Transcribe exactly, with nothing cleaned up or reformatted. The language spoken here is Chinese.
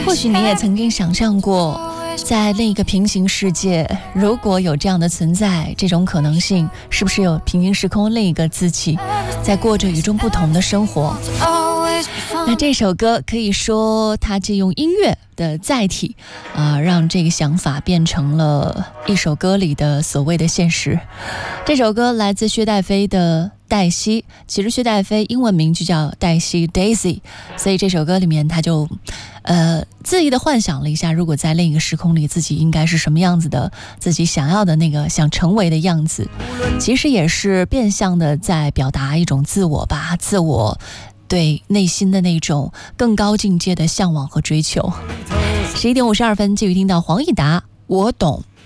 或许你也曾经想象过，在另一个平行世界，如果有这样的存在，这种可能性是不是有平行时空另一个自己在过着与众不同的生活？那这首歌可以说它借用音乐的载体啊、呃，让这个想法变成了一首歌里的所谓的现实。这首歌来自薛戴菲的黛西，其实薛戴菲英文名就叫黛西 Daisy， 所以这首歌里面他就呃恣意的幻想了一下，如果在另一个时空里自己应该是什么样子的，自己想要的那个想成为的样子，其实也是变相的在表达一种自我吧，自我对内心的那种更高境界的向往和追求。十一点五十二分，继续听到黄义达，我懂。